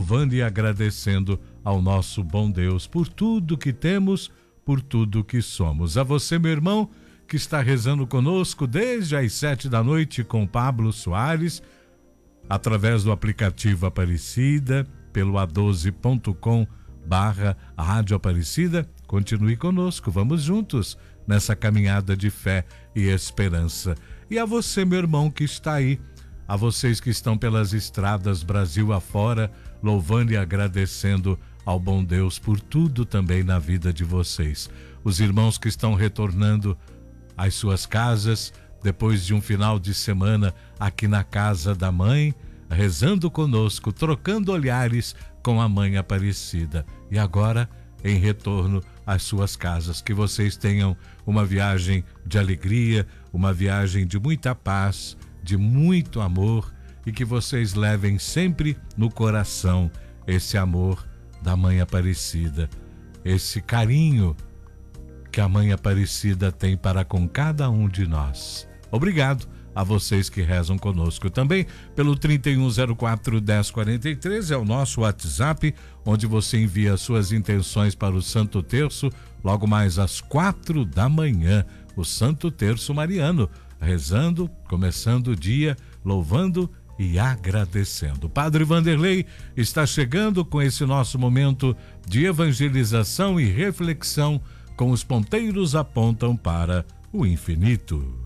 louvando e agradecendo ao nosso bom Deus por tudo que temos, por tudo que somos. A você, meu irmão, que está rezando conosco desde as 7 da noite com Pablo Soares, através do aplicativo Aparecida, pelo a12.com/Rádio Aparecida, continue conosco, vamos juntos nessa caminhada de fé e esperança. E a você, meu irmão, que está aí, a vocês que estão pelas estradas Brasil afora, louvando e agradecendo ao bom Deus por tudo também na vida de vocês. Os irmãos que estão retornando às suas casas, depois de um final de semana aqui na casa da mãe, rezando conosco, trocando olhares com a mãe Aparecida. E agora, em retorno às suas casas, que vocês tenham uma viagem de alegria, uma viagem de muita paz, de muito amor, e que vocês levem sempre no coração esse amor da mãe Aparecida, esse carinho que a mãe Aparecida tem para com cada um de nós. Obrigado a vocês que rezam conosco também pelo 3104-1043, é o nosso WhatsApp, onde você envia suas intenções para o Santo Terço, logo mais às 4 da manhã, o Santo Terço Mariano, rezando, começando o dia, louvando e agradecendo. O Padre Vanderlei está chegando com esse nosso momento de evangelização e reflexão com os ponteiros apontam para o infinito.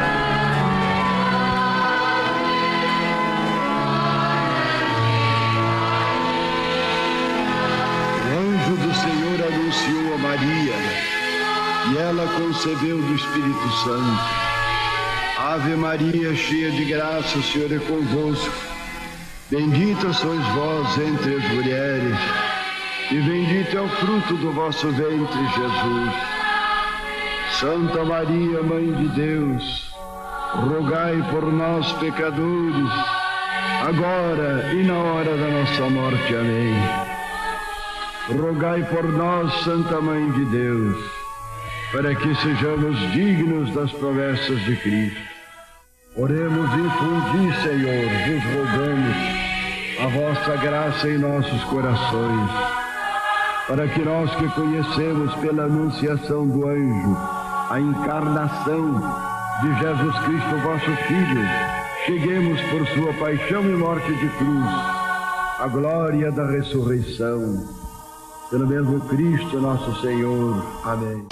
O Senhor anunciou a Maria e ela concebeu do Espírito Santo. Ave Maria, cheia de graça, o Senhor é convosco. Bendita sois vós entre as mulheres, e bendito é o fruto do vosso ventre, Jesus. Santa Maria, Mãe de Deus, rogai por nós, pecadores, agora e na hora da nossa morte. Amém. Rogai por nós, Santa Mãe de Deus, para que sejamos dignos das promessas de Cristo. Oremos, infundi, Senhor, vos rogamos a vossa graça em nossos corações, para que nós que conhecemos pela anunciação do anjo a encarnação de Jesus Cristo, vosso Filho, cheguemos por sua paixão e morte de cruz à glória da ressurreição. Pelo mesmo Cristo nosso Senhor. Amém.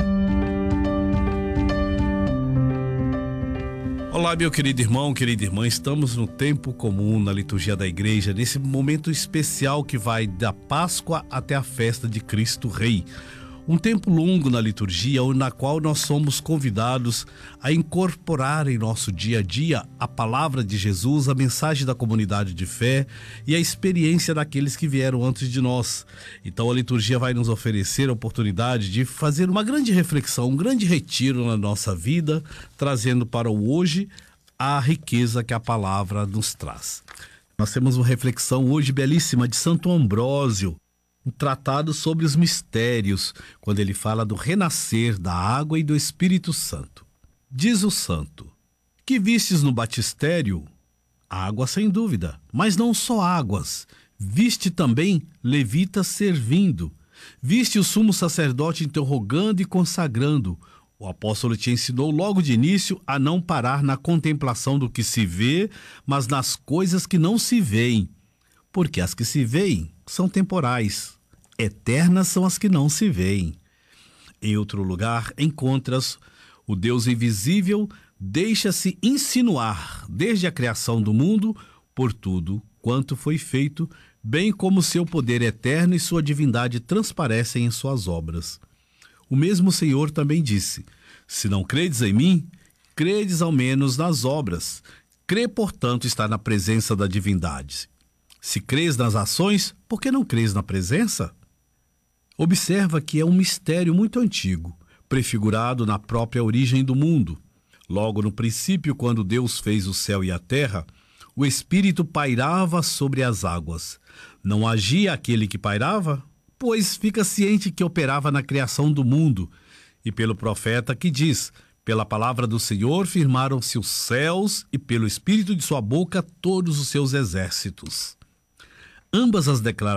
Olá, meu querido irmão, querida irmã, estamos no tempo comum na liturgia da igreja, nesse momento especial que vai da Páscoa até a festa de Cristo Rei. Um tempo longo na liturgia, na qual nós somos convidados a incorporar em nosso dia a dia a palavra de Jesus, a mensagem da comunidade de fé e a experiência daqueles que vieram antes de nós. Então a liturgia vai nos oferecer a oportunidade de fazer uma grande reflexão, um grande retiro na nossa vida, trazendo para o hoje a riqueza que a palavra nos traz. Nós temos uma reflexão hoje belíssima de Santo Ambrósio, um tratado sobre os mistérios, quando ele fala do renascer da água e do Espírito Santo. Diz o santo: que vistes no batistério? Água, sem dúvida, mas não só águas. Viste também levitas servindo. Viste o sumo sacerdote interrogando e consagrando. O apóstolo te ensinou logo de início a não parar na contemplação do que se vê, mas nas coisas que não se veem. Porque as que se veem são temporais, eternas são as que não se veem. Em outro lugar, encontras o Deus invisível deixa-se insinuar desde a criação do mundo por tudo quanto foi feito, bem como seu poder eterno e sua divindade transparecem em suas obras. O mesmo Senhor também disse: se não credes em mim, credes ao menos nas obras. Crê, portanto, estar na presença da divindade. Se crês nas ações, por que não crês na presença? Observa que é um mistério muito antigo, prefigurado na própria origem do mundo. Logo no princípio, quando Deus fez o céu e a terra, o Espírito pairava sobre as águas. Não agia aquele que pairava? Pois fica ciente que operava na criação do mundo. E pelo profeta que diz: pela palavra do Senhor firmaram-se os céus, e pelo Espírito de sua boca todos os seus exércitos. Ambas as declarações